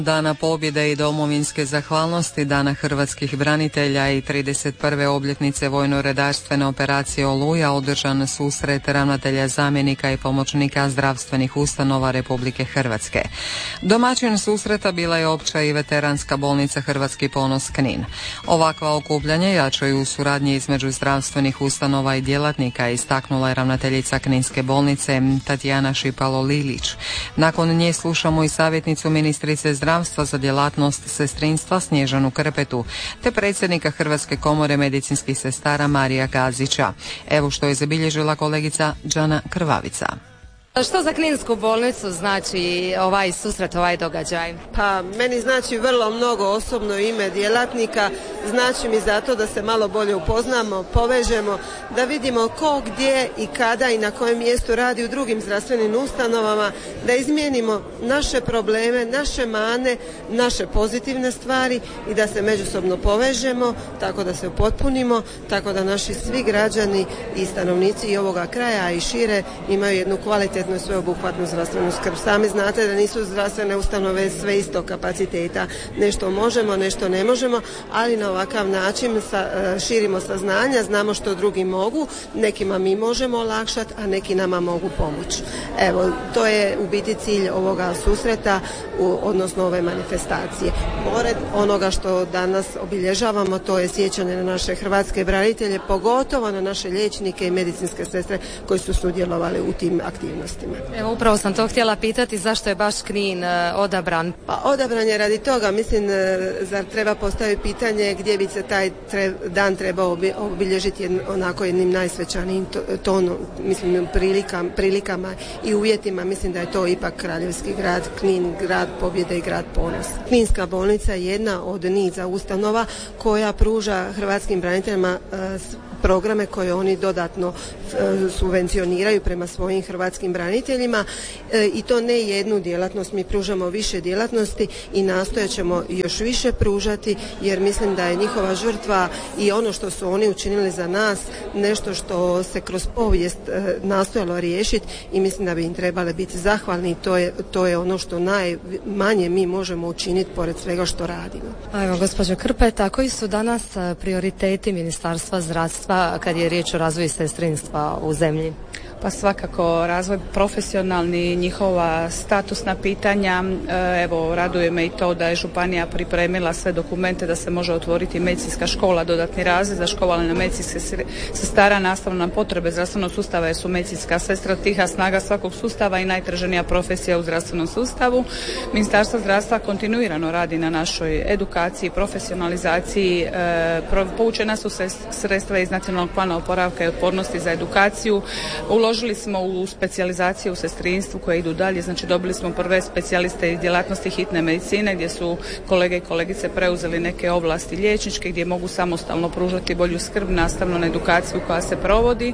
Dana pobjede i domovinske zahvalnosti, Dana hrvatskih branitelja i 31. obljetnice vojno-redarstvene operacije Oluja održan susret ravnatelja, zamjenika i pomoćnika zdravstvenih ustanova Republike Hrvatske. Domaćin susreta bila je opća i veteranska bolnica Hrvatski ponos Knin. Ovakva okupljanja jačaju suradnje između zdravstvenih ustanova i djelatnika, istaknula je ravnateljica Kninske bolnice Tatjana Šipalo-Lilić. Nakon nje slušamo i savjetnicu ministrice zdravstva za djelatnost sestrinstva Snježanu Krpetu, te predsjednika Hrvatske komore medicinskih sestara Marija Gazića. Evo što je zabilježila kolegica Đana Krvavica. Što za Kninsku bolnicu znači ovaj susret, ovaj događaj? Pa meni znači vrlo mnogo osobno ime djelatnika, znači mi zato da se malo bolje upoznamo, povežemo, da vidimo ko, gdje i kada i na kojem mjestu radi u drugim zdravstvenim ustanovama, da izmijenimo naše probleme, naše mane, naše pozitivne stvari i da se međusobno povežemo, tako da se upotpunimo, tako da naši svi građani i stanovnici i ovoga kraja i šire imaju jednu kvalitetnu i sveobuhvatnu zdravstvenu skrb. Sami znate da nisu zdravstvene ustanove sve isto kapaciteta. Nešto možemo, nešto ne možemo, ali na ovakav način širimo saznanja, znamo što drugi mogu, nekima mi možemo olakšati, a neki nama mogu pomoći. Evo, to je u biti cilj ovoga susreta, odnosno ove manifestacije. Pored onoga što danas obilježavamo, to je sjećanje na naše hrvatske branitelje, pogotovo na naše liječnike i medicinske sestre koji su sudjelovali u tim aktivnostima. Evo, upravo sam to htjela pitati, zašto je baš Knin odabran? Pa odabran je radi toga, mislim, zar treba postaviti pitanje gdje bi se taj dan trebao obilježiti onako jednim najsvečanijim tonom, mislim, prilikama i uvjetima. Mislim da je to ipak kraljevski grad Knin, grad pobjede i grad ponosa. Kninska bolnica je jedna od niza ustanova koja pruža hrvatskim braniteljima programe koje oni dodatno subvencioniraju prema svojim hrvatskim braniteljima i to ne jednu djelatnost, mi pružamo više djelatnosti i nastojat ćemo još više pružati, jer mislim da je njihova žrtva i ono što su oni učinili za nas nešto što se kroz povijest nastojalo riješiti i mislim da bi im trebali biti zahvalni. To je ono što najmanje mi možemo učiniti pored svega što radimo. Evo, gospođo Krpeta, koji su danas prioriteti Ministarstva zdravstva kad je riječ o razvoju sestrinstva u zemlji? Pa svakako razvoj profesionalni, njihova statusna pitanja. Evo, raduje me i to da je županija pripremila sve dokumente da se može otvoriti medicinska škola, dodatni razred za školovanje medicinske sestara nastavno na potrebe zdravstvenog sustava, jer su medicinska sestra tiha snaga svakog sustava i najtraženija profesija u zdravstvenom sustavu. Ministarstvo zdravstva kontinuirano radi na našoj edukaciji, profesionalizaciji. Povučena su sredstva iz Nacionalnog plana oporavka i otpornosti za edukaciju. Uložili smo u specijalizaciju u sestrinstvu koje idu dalje, znači dobili smo prve specijaliste iz djelatnosti hitne medicine gdje su kolege i kolegice preuzeli neke ovlasti liječničke gdje mogu samostalno pružati bolju skrb nastavno na edukaciju koja se provodi.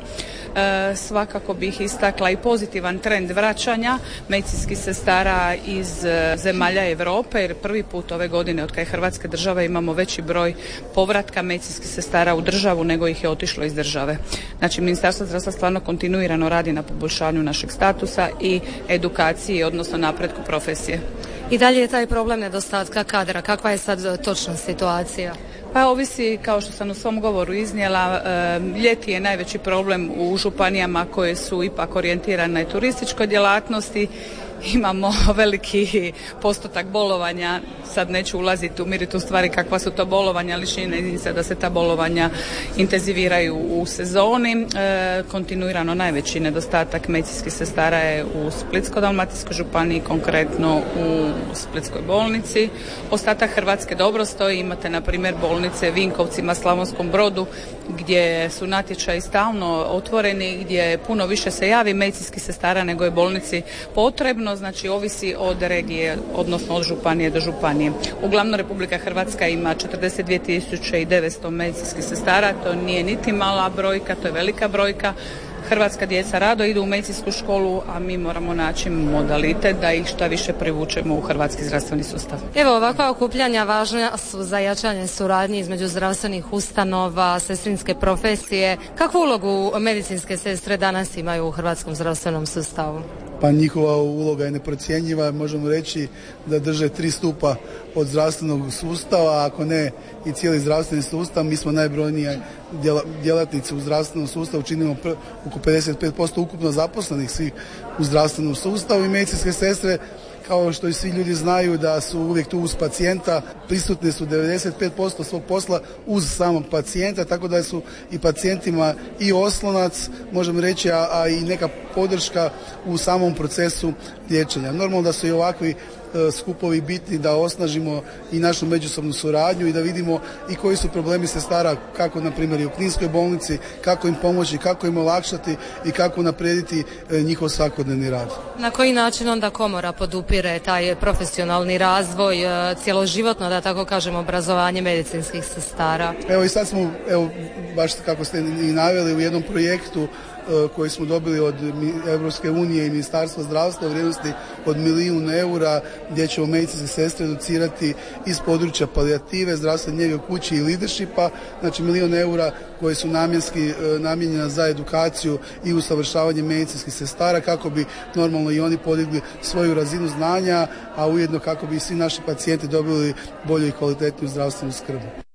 Svakako bih istakla i pozitivan trend vraćanja medicinskih sestara iz zemalja Europe, jer prvi put ove godine od kad je Hrvatske države imamo veći broj povratka medicinskih sestara u državu nego ih je otišlo iz države. Znači, Ministarstvo zdravstva stvarno kontinuirano radi na poboljšanju našeg statusa i edukaciji, odnosno napretku profesije. I dalje je taj problem nedostatka kadra. Kakva je sad točna situacija? Pa ovisi, kao što sam u svom govoru iznijela, ljeti je najveći problem u županijama koje su ipak orijentirane na turističkoj djelatnosti. Imamo veliki postotak bolovanja, sad neću ulaziti, umiriti u stvari kakva su to bolovanja, ali čini se da se ta bolovanja intenziviraju u sezoni. Kontinuirano najveći nedostatak medicinskih sestara je u Splitsko-dalmatinskoj županiji, konkretno u Splitskoj bolnici. Ostatak Hrvatske dobro stoji, imate na primjer bolnice Vinkovcima, Slavonskom Brodu, gdje su natječaji stalno otvoreni, gdje puno više se javi medicinskih sestara nego je bolnici potrebno. Znači ovisi od regije, odnosno od županije do županije. Uglavnom Republika Hrvatska ima 42.900 medicinskih sestara, to nije niti mala brojka, to je velika brojka. Hrvatska djeca rado idu u medicinsku školu, a mi moramo naći modalitet da ih šta više privučemo u hrvatski zdravstveni sustav. Evo, ovakva okupljanja važna su za jačanje suradnje između zdravstvenih ustanova, sestrinske profesije. Kakvu ulogu medicinske sestre danas imaju u hrvatskom zdravstvenom sustavu? pa njihova uloga je neprocjenjiva. Možemo reći da drže 3 stupa od zdravstvenog sustava, ako ne i cijeli zdravstveni sustav. Mi smo najbrojniji djelatnici u zdravstvenom sustavu, činimo oko 55% ukupno zaposlenih svih u zdravstvenom sustavu i medicinske sestre, kao što i svi ljudi znaju da su uvijek tu uz pacijenta, prisutni su 95% svog posla uz samog pacijenta, tako da su i pacijentima i oslonac, možemo reći, a i neka podrška u samom procesu liječenja. Normalno da su i ovakvi skupovi bitni da osnažimo i našu međusobnu suradnju i da vidimo i koji su problemi sestara, kako na primjer i u Kninskoj bolnici, kako im pomoći, kako im olakšati i kako unaprijediti njihov svakodnevni rad. Na koji način onda komora podupire taj profesionalni razvoj, cjeloživotno, da tako kažem, obrazovanje medicinskih sestara? Evo i sad smo, baš kako ste i naveli, u jednom projektu koji smo dobili od Europske unije i Ministarstva zdravstva u vrijednosti od €1.000.000 gdje ćemo medicinske sestre educirati iz područja palijative, zdravstvene njege u kući i leadershipa, znači €1.000.000 koje su namijenjena za edukaciju i usavršavanje medicinskih sestara kako bi normalno i oni podigli svoju razinu znanja, a ujedno kako bi svi naši pacijenti dobili bolju i kvalitetniju zdravstvenu skrb.